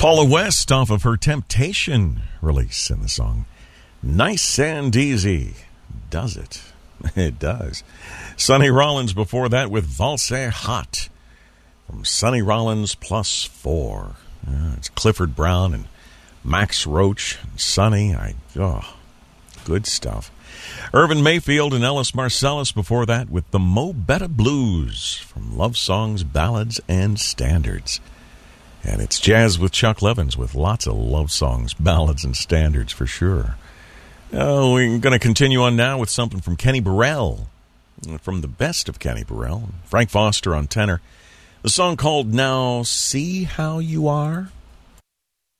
Paula West off of her Temptation release, and the song Nice and Easy does it. It does. Sonny Rollins before that with Valse Hot from Sonny Rollins Plus 4. It's Clifford Brown and Max Roach and Sonny. Good stuff. Irvin Mayfield and Ellis Marsalis before that with the Mo Betta Blues from Love Songs, Ballads, and Standards. And it's Jazz with Chuck Levins with lots of love songs, ballads, and standards for sure. We're going to continue on now with something from Kenny Burrell, from the best of Kenny Burrell, Frank Foster on tenor. The song called Now See How You Are.